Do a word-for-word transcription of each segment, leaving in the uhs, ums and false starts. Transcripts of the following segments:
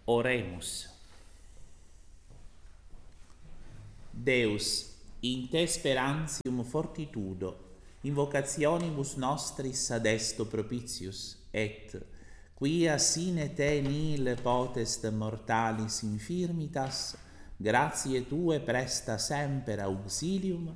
Oremus. Deus, in te sperantium fortitudo, invocationibus nostris ad esto propitius, et, quia sine te nihil potest mortalis infirmitas, gratiae tue presta semper auxilium,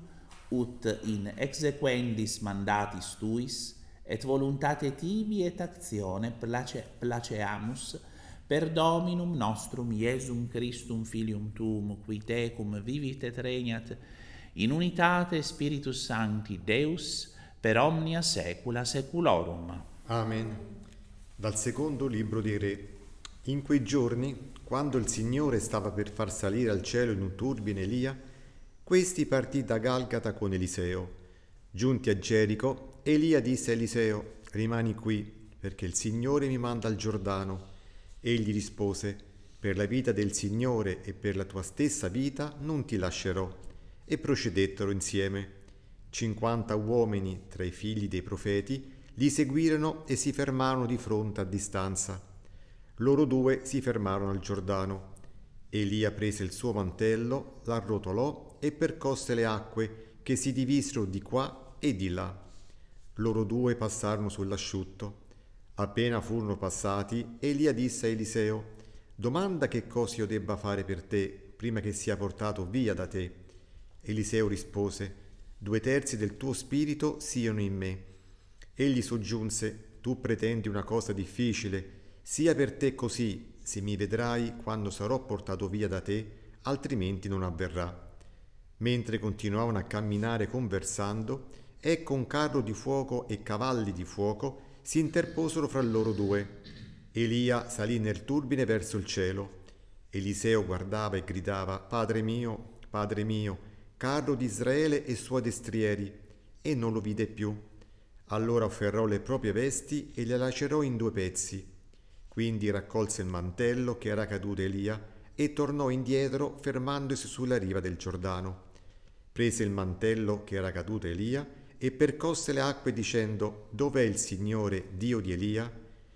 ut in exequendis mandatis tuis, et voluntate tibi et actione place, placeamus, per Dominum nostrum Iesum Christum Filium Tuum, qui tecum vivit et regnat, in unitate Spiritus Sancti Deus, per omnia saecula saeculorum. Amen. Dal secondo libro dei Re. In quei giorni, quando il Signore stava per far salire al cielo in un turbine Elia, questi partì da Galgata con Eliseo. Giunti a Gerico, Elia disse a Eliseo: rimani qui, perché il Signore mi manda al Giordano. Egli rispose: per la vita del Signore e per la tua stessa vita non ti lascerò. E procedettero insieme. Cinquanta uomini tra i figli dei profeti li seguirono e si fermarono di fronte a distanza. Loro due si fermarono al Giordano. Elia prese il suo mantello, l'arrotolò e percosse le acque che si divisero di qua e di là. Loro due passarono sull'asciutto. Appena furono passati, Elia disse a Eliseo: domanda che cosa io debba fare per te prima che sia portato via da te. Eliseo rispose: due terzi del tuo spirito siano in me. Egli soggiunse: tu pretendi una cosa difficile, sia per te così, se mi vedrai quando sarò portato via da te, altrimenti non avverrà. Mentre continuavano a camminare conversando, ecco un carro di fuoco e cavalli di fuoco si interposero fra loro due. Elia salì nel turbine verso il cielo. Eliseo guardava e gridava: Padre mio, Padre mio, carro di Israele e suoi destrieri, e non lo vide più. Allora afferrò le proprie vesti e le lacerò in due pezzi. Quindi raccolse il mantello che era caduto Elia e tornò indietro fermandosi sulla riva del Giordano. Prese il mantello che era caduto Elia e percosse le acque dicendo: dov'è il Signore Dio di Elia?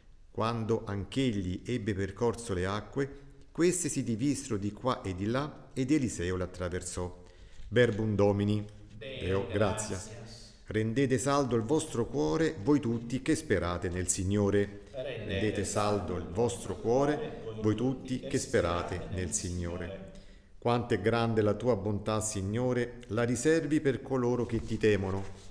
Quando anch'egli ebbe percorso le acque, queste si divisero di qua e di là ed Eliseo le attraversò. Verbum Domini. Deo grazia. Rendete saldo il vostro cuore, voi tutti che sperate nel Signore. Rendete saldo il vostro cuore, voi tutti che sperate nel Signore. Quanto è grande la tua bontà, Signore, la riservi per coloro che ti temono.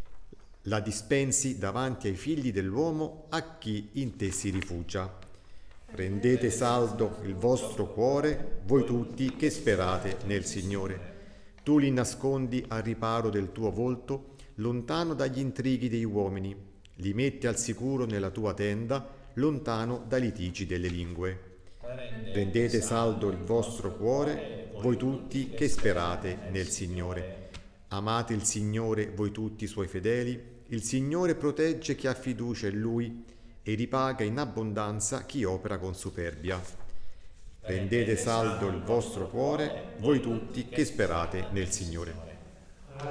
La dispensi davanti ai figli dell'uomo, a chi in te si rifugia. Rendete saldo il vostro cuore, voi tutti che sperate nel Signore. Tu li nascondi al riparo del tuo volto, lontano dagli intrighi dei uomini. Li metti al sicuro nella tua tenda, lontano dai litigi delle lingue. Rendete saldo il vostro cuore, voi tutti che sperate nel Signore. Amate il Signore, voi tutti i suoi fedeli. Il Signore protegge chi ha fiducia in Lui e ripaga in abbondanza chi opera con superbia. Rendete saldo il vostro cuore, voi tutti che sperate nel Signore.